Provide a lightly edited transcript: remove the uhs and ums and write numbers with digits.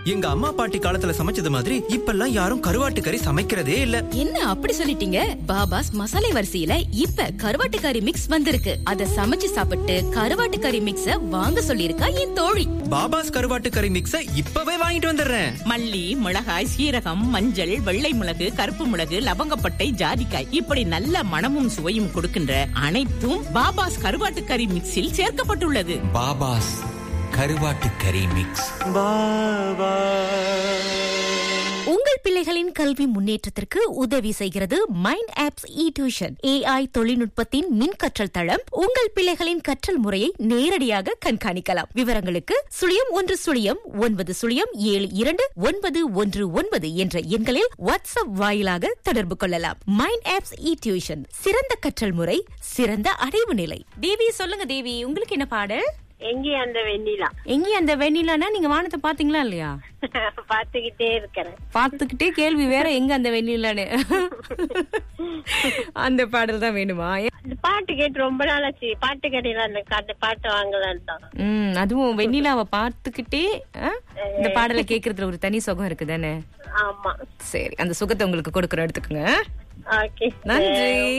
எங்க அம்மா பாட்டி காலத்துல சமைச்சது மாதிரி இப்பெல்லாம் யாரும் கருவாட்டு கறி சமைக்கிறதே இல்ல. என்ன அப்படி சொல்லிட்டீங்க? பாபாஸ் மசாலை வரிசையில இப்ப கருவாட்டு கறி மிக்ஸ் வந்திருக்கு. அத சமைச்சு சாப்பிட்டு கருவாட்டு கறி மிக்ஸ வாங்க சொல்லிருக்கா என் தோழி. பாபாஸ் கருவாட்டு கறி மிக்ஸ இப்பவே வாங்கிட்டு வந்துடுறேன். மல்லி, மிளகாய், சீரகம், மஞ்சள், வெள்ளை மிளகு, கருப்பு மிளகு, லவங்கப்பட்டை, ஜாதிக்காய் இப்படி நல்ல மணமும் சுவையும் கொடுக்கின்ற அனைத்தும் பாபாஸ் கருவாட்டு கறி மிக்ஸில் சேர்க்கப்பட்டுள்ளது. பாபாஸ் கருவாட்டு கறி மிக்ஸ். உங்கள் பிள்ளைகளின் கல்வி முன்னேற்றத்திற்கு உதவி செய்கிறது மைண்ட் ஆப்ஸ் டியூஷன். AI தொழில்நுட்பத்தின் மின் கற்றல் தளம். உங்கள் பிள்ளைகளின் கற்றல் முறையை நேரடியாக கண்காணிக்கலாம். விவரங்களுக்கு 0110092911 என்ற எண்களில் வாட்ஸ்அப் வாயிலாக தொடர்பு கொள்ளலாம். மைண்ட் ஆப்ஸ் டியூஷன், சிறந்த கற்றல் முறை, சிறந்த அடைவு நிலை. தேவி, சொல்லுங்க தேவி, உங்களுக்கு என்ன பாடல்? எங்கே அந்த வெண்ணிலா. எங்கே அந்த வெண்ணிலானா நீங்க வானத்தை பாத்தீங்களா இல்லையா? பாத்துக்கிட்டே இருக்கிறேன். பாத்துக்கிட்டே கேள்வி வேற, எங்க அந்த வெண்ணிலான்னு. அந்த பாடல் தான் வேணுமா? பாட்டு கேட்டு ரொம்ப நாளாச்சு. பாட்டு கடையில அந்த பாட்டு வாங்கலான்னு தான். அதுவும் வெண்ணிலாவை பார்த்துக்கிட்டே இந்த பாடலை கேக்குறதுல ஒரு தனி சுகம் இருக்கு தானே? ஆமா. சரி, அந்த சுகத்தை உங்களுக்கு கொடுக்கற எடுத்துக்கோங்க. ஓகே, நன்றி.